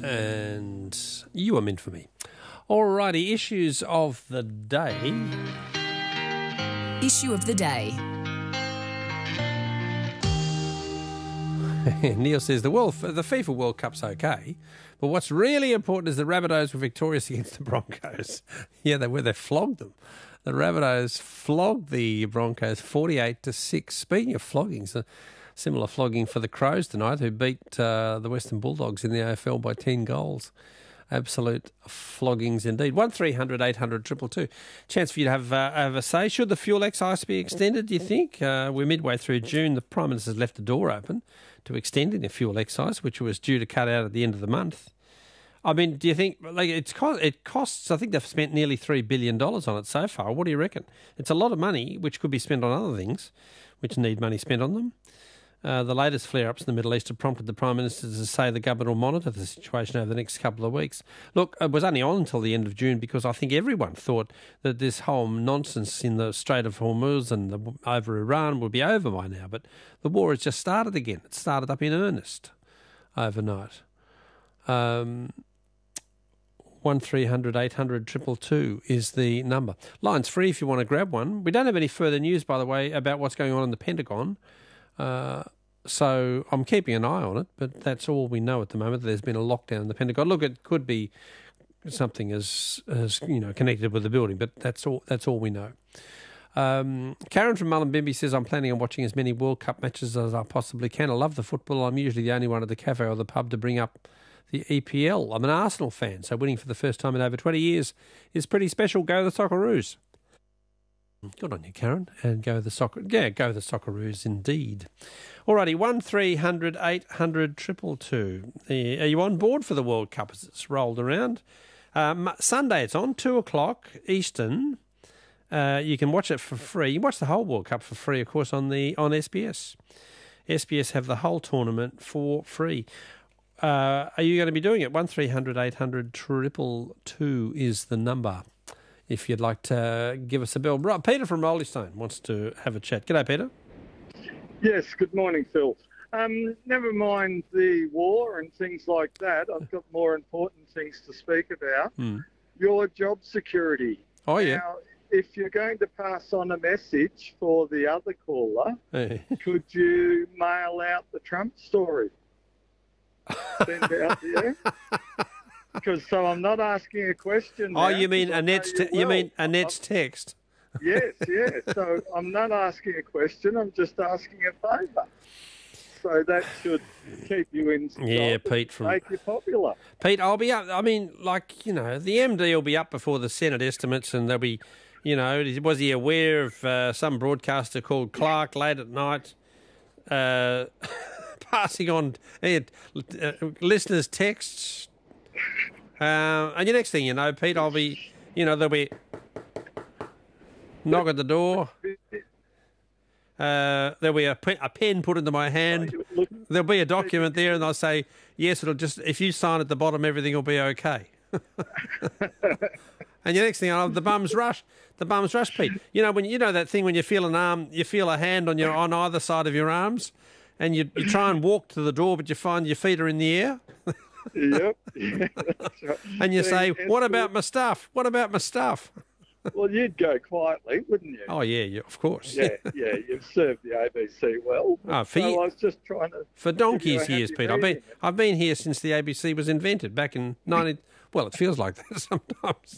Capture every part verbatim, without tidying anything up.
and You Are Meant For Me. Alrighty, issues of the day. Issue of the day. Neil says the world, the FIFA World Cup's okay, but what's really important is the Rabbitohs were victorious against the Broncos. Yeah, they were. They flogged them. The Rabbitohs flogged the Broncos forty-eight to six. Speaking of floggings, a similar flogging for the Crows tonight, who beat uh, the Western Bulldogs in the A F L by ten goals. Absolute floggings indeed. one three hundred eight hundred two two two. Chance for you to have, uh, have a say. Should the fuel excise be extended, do you think? Uh, we're midway through June. The Prime Minister's left the door open to extending the fuel excise, which was due to cut out at the end of the month. I mean, do you think, like, it's co- it costs, I think they've spent nearly three billion dollars on it so far. What do you reckon? It's a lot of money, which could be spent on other things, which need money spent on them. Uh, the latest flare-ups in the Middle East have prompted the Prime Minister to say the government will monitor the situation over the next couple of weeks. Look, it was only on until the end of June because I think everyone thought that this whole nonsense in the Strait of Hormuz and the, over Iran would be over by now. But the war has just started again. It started up in earnest overnight. Um, one three hundred eight hundred two two two is the number. Line's free if you want to grab one. We don't have any further news, by the way, about what's going on in the Pentagon. Uh, so I'm keeping an eye on it, but that's all we know at the moment. There's been a lockdown in the Pentagon. Look, it could be something as, as you know, connected with the building, but that's all. That's all we know. Um, Karen from Mullumbimby says, I'm planning on watching as many World Cup matches as I possibly can. I love the football. I'm usually the only one at the cafe or the pub to bring up the E P L. I'm an Arsenal fan, so winning for the first time in over twenty years is pretty special. Go the Socceroos. Good on you, Karen. And go the soccer. Yeah, go the Socceroos indeed. Alrighty, one three hundred eight hundred two two two. Are you on board for the World Cup as it's rolled around? Um, Sunday it's on, two o'clock Eastern. Uh, you can watch it for free. You can watch the whole World Cup for free, of course, on the on S B S. S B S have the whole tournament for free. Uh, are you going to be doing it? one three hundred eight hundred two two two is the number. If you'd like to give us a bell. Right, Peter from Rolling Stone wants to have a chat. G'day, Peter. Yes, good morning, Phil. Um, never mind the war and things like that. I've got more important things to speak about. Hmm. Your job security. Oh, yeah. Now, if you're going to pass on a message for the other caller, Hey. could you mail out the Trump story? Send out the Because so I'm not asking a question. Oh, now, you mean 'cause I know Annette's te- you you mean will. Annette's text? Yes, yes. So I'm not asking a question. I'm just asking a favour. So that should keep you in. Yeah, Pete from make you popular. Pete, I'll be up. I mean, like, you know, the M D will be up before the Senate estimates, and they'll be, you know, was he aware of uh, some broadcaster called Clark late at night uh, passing on uh, listeners' texts? Uh, and the next thing you know, Pete, I'll be, you know, there'll be knock at the door. Uh, there'll be a, pe- a pen put into my hand. There'll be a document there, and I'll say, yes, it'll just, if you sign at the bottom, everything will be okay. And the next thing I know, the bums rush. The bums rush, Pete. You know, when you know that thing when you feel an arm, you feel a hand on your on either side of your arms, and you, you try and walk to the door, but you find your feet are in the air. Yep. Yeah, that's right. And you say, See, what it's about good. my stuff? What about my stuff? Well, you'd go quietly, wouldn't you? Oh, yeah, yeah, of course. Yeah, yeah. You've served the A B C well. Oh, for so ye- I was just trying to. For give you donkey's a years, happy Pete. I've been meeting. I've been here since the A B C was invented back in nineteen. Well, it feels like that sometimes.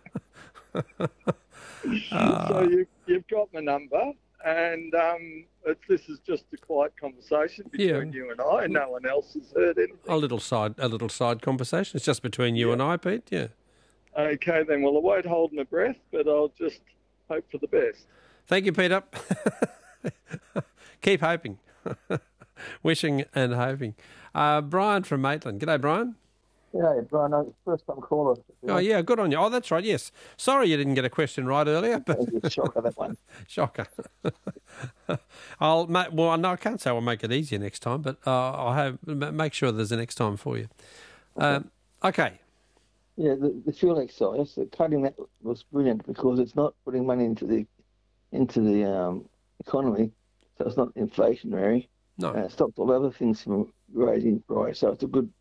So you, you've got my number, and um, it's, this is just a quiet conversation between Yeah. you and I. No one else has heard anything. a little side, a little side conversation. It's just between you Yeah. and I, Pete. Yeah. Okay, then. Well, I won't hold my breath, but I'll just hope for the best. Thank you, Peter. Keep hoping, wishing and hoping. Uh, Brian from Maitland. G'day, Brian. Yeah, Brian, I'm first time caller. Oh yeah, good on you. Oh, that's right. Yes. Sorry you didn't get a question right earlier, but Shocker, that one. shocker. I'll ma- well, no, I can't say I'll make it easier next time, but uh, I'll have ma- make sure there's a next time for you. Um, okay. Yeah, the, the fuel excise, the cutting that was brilliant because it's not putting money into the into the um, economy, so it's not inflationary. No. Uh, it stopped all other things from raising price, so it's a good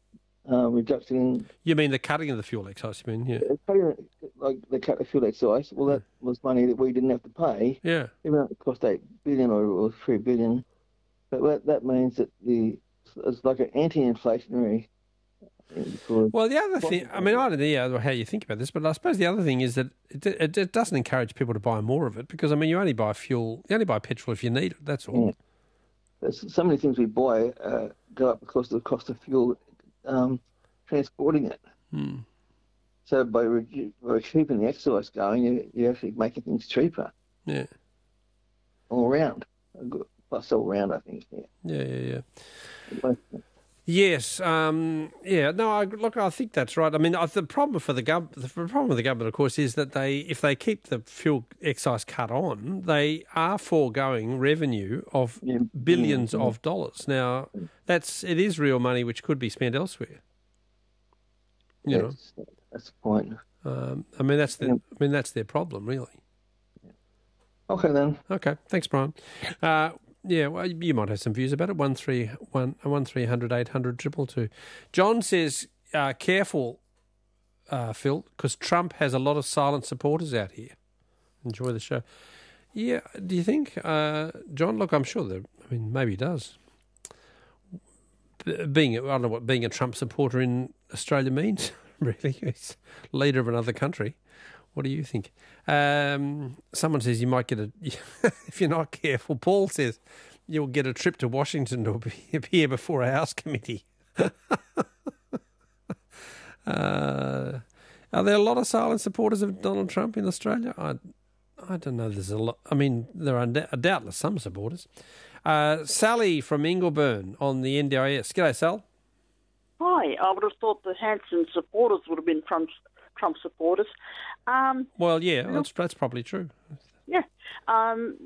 uh, reduction in You mean the cutting of the fuel excise? You mean, yeah, uh, cutting, like they cut the fuel excise. Well, that was money that we didn't have to pay, yeah. even though it cost eight billion or, or three billion. But that, that means that the it's like an anti-inflationary. Because Well, the other thing, I mean, I don't know how you think about this, but I suppose the other thing is that it, it, it doesn't encourage people to buy more of it because, I mean, you only buy fuel, you only buy petrol if you need it, that's all. Yeah. There's so many things we buy uh, go up because of the cost of fuel um, transporting it. Hmm. So by, redu- by keeping the excise going, you, you're actually making things cheaper Yeah. all around. Plus all around, I think. Yeah. Yeah, yeah, yeah. But, Yes, um, yeah. No, I, look, I think that's right. I mean, I- the problem for the gov- the problem with the government, of course, is that they, if they keep the fuel excise cut on, they are foregoing revenue of Yeah, billions yeah, yeah. of dollars. Now, that's it is real money which could be spent elsewhere. You know, that's, that's the point. um, I mean that's the, Yeah. I mean that's their problem, really. Okay, then. Okay, thanks, Brian. Uh, yeah, well, you might have some views about it. One three one one three hundred eight hundred triple two. John says, uh, "Careful, uh, Phil, because Trump has a lot of silent supporters out here." Enjoy the show. Yeah, do you think, uh, John? Look, I'm sure that. I mean, maybe he does. B- Being, I don't know what being a Trump supporter in Australia means. Really, he's leader of another country. What do you think? Um, someone says you might get a, if you're not careful. Paul says you'll get a trip to Washington to appear before a House committee. uh, are there a lot of silent supporters of Donald Trump in Australia? I, I don't know. There's a lot. I mean, there are doubtless some supporters. Uh, Sally from Ingleburn on the N D I S. G'day, Sal. Hi, I would have thought the Hanson supporters would have been Trump, Trump supporters. Um, Well, yeah, that's, that's probably true. yeah. Um,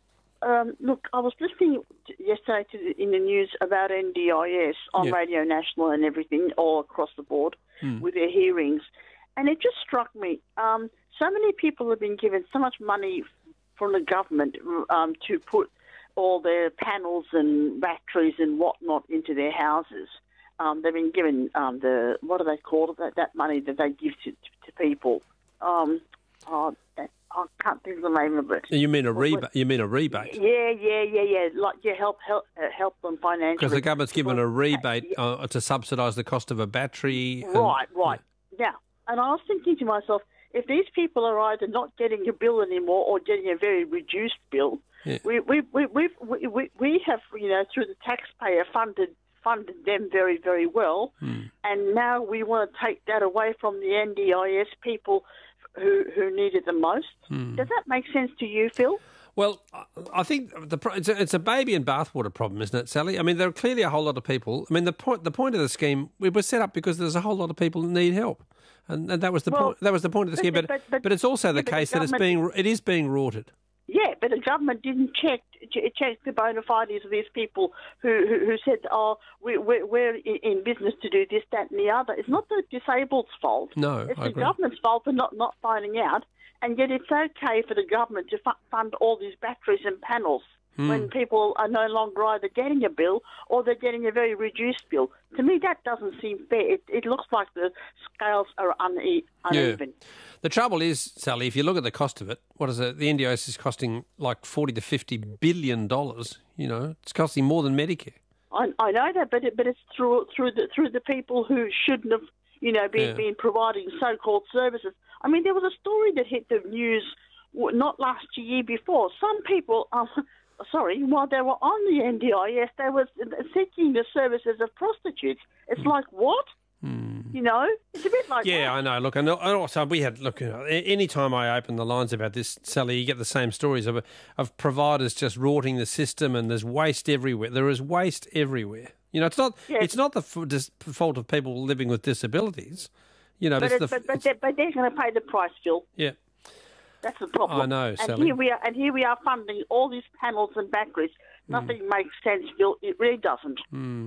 um, look, I was listening to, yesterday to the, in the news about N D I S on Yeah. Radio National and everything, all across the board, Hmm. with their hearings. And it just struck me, um, so many people have been given so much money from the government um, to put all their panels and batteries and whatnot into their houses. Um, they've been given um, the, what do they call it, that, that money that they give to, to, to people. Um, oh, that, I can't think of the name of it. You mean a Well, rebate? You mean a rebate? Yeah, yeah, yeah, yeah. Like, yeah, help, help, uh, help them financially. Because the government's given a Well, rebate yeah, uh, to subsidise the cost of a battery. and- Right, right. Yeah. And I was thinking to myself, if these people are either not getting a bill anymore or getting a very reduced bill, Yeah. we, we, we, we've, we, we, we have, you know, through the taxpayer funded funded them very, very well, Hmm. and now we want to take that away from the N D I S people who, who need it the most. Hmm. Does that make sense to you, Phil? Well, I- I think the pro- it's a, it's a baby and bathwater problem, isn't it, Sally? I mean, there are clearly a whole lot of people. I mean, the point the point of the scheme it was set up because there's a whole lot of people that need help, and, and that was the Well, point. That was the point of the scheme. But but- but, but- it's also the yeah, but the case that it's government- being it is being rorted. Yeah, but the government didn't check check the bona fides of these people who, who, who said, oh, we, we're, we're in business to do this, that and the other. It's not the disabled's fault. No, It's I the agree. government's fault for not, not finding out. And yet it's okay for the government to fu- fund all these batteries and panels Hmm. when people are no longer either getting a bill or they're getting a very reduced bill. To me, that doesn't seem fair. It, it looks like the scales are une- uneven. The trouble is, Sally, if you look at the cost of it, what is it? The N D I S is costing like forty to fifty billion dollars. You know, it's costing more than Medicare. I, I know that, but it, but it's through through the through the people who shouldn't have, you know, been Yeah. been providing so-called services. I mean, there was a story that hit the news w- not last year, year before. Some people, um, sorry, while they were on the N D I S, they were seeking the services of prostitutes. It's like what? You know, it's a bit like Hmm. Yeah, that. I know. Look, and also we had look. You know, any time I open the lines about this, Sally, you get the same stories of of providers just rorting the system, and there's waste everywhere. There is waste everywhere. You know, it's not Yes. it's not the f- dis- fault of people living with disabilities. You know, But, it's it's, the but, but, it's- they're, but they're going to pay the price, Phil. yeah. That's the problem. I know, and Sally. here we are, and here we are funding all these panels and batteries. Hmm. Nothing makes sense, Phil. It really doesn't.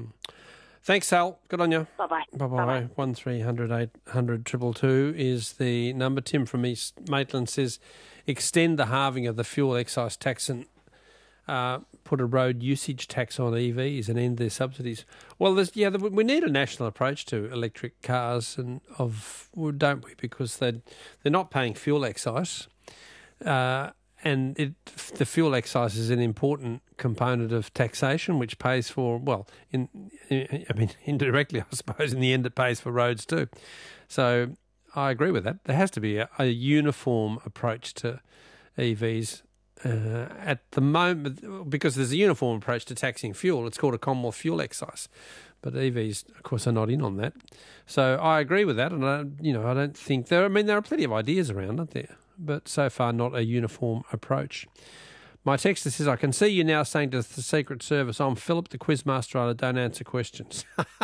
Thanks, Sal. Good on you. Bye bye. Bye bye. One three hundred eight hundred triple two is the number. Tim from East Maitland says, extend the halving of the fuel excise tax and uh, put a road usage tax on E Vs and end their subsidies. Well, there's, yeah, we need a national approach to electric cars, and of well, don't we? Because they they're not paying fuel excise, uh, and it, the fuel excise is an important component of taxation, which pays for well, in, in I mean indirectly, I suppose. In the end, it pays for roads too. So I agree with that. There has to be a, a uniform approach to E Vs. Uh, at the moment, because there's a uniform approach to taxing fuel, it's called a Commonwealth fuel excise, but E Vs, of course, are not in on that. So I agree with that, and I, you know, I don't think there. I mean, there are plenty of ideas around, aren't there? But so far, not a uniform approach. My texter says, "I can see you now saying to the Secret Service, I'm Philip, the quizmaster. I don't answer questions."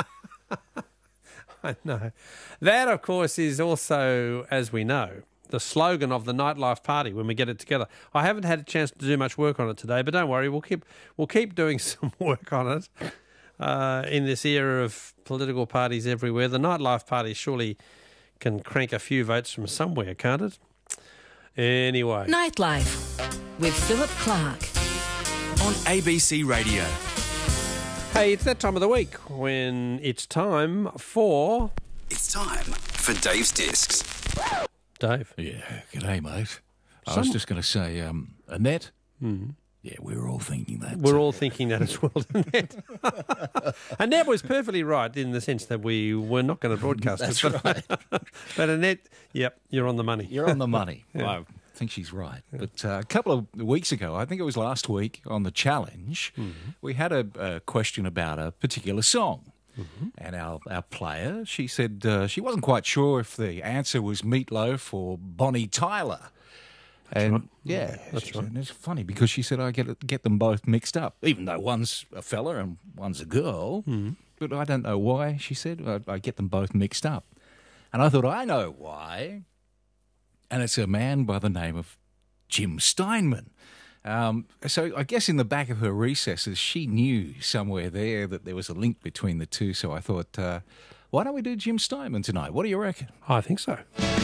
I know. That, of course, is also, as we know, the slogan of the Nightlife Party when we get it together. I haven't had a chance to do much work on it today, but don't worry, we'll keep we'll keep doing some work on it uh, in this era of political parties everywhere. The Nightlife Party surely can crank a few votes from somewhere, can't it? Anyway. Nightlife with Philip Clark on A B C Radio. Hey, it's that time of the week when it's time for... It's time for Dave's Discs. Dave. Yeah, g'day, mate. I Some- was just going to say, um, Annette. Mm-hmm. Yeah, we were all thinking that. We're all thinking that as well, Annette. Annette was perfectly right in the sense that we were not going to broadcast That's it. But, right. but Annette, yep, you're on the money. You're on the money. Yeah. I think she's right. But uh, a couple of weeks ago, I think it was last week on the challenge, Mm-hmm. we had a, a question about a particular song. Mm-hmm. And our, our player, she said uh, she wasn't quite sure if the answer was Meatloaf or Bonnie Tyler. And right. yeah, That's she right. said, it's funny because she said I get get them both mixed up, even though one's a fella and one's a girl. Mm-hmm. But I don't know why. She said I, I get them both mixed up, and I thought I know why. And it's a man by the name of Jim Steinman. Um, so I guess in the back of her recesses, she knew somewhere there that there was a link between the two. So I thought, uh, why don't we do Jim Steinman tonight? What do you reckon? I think so.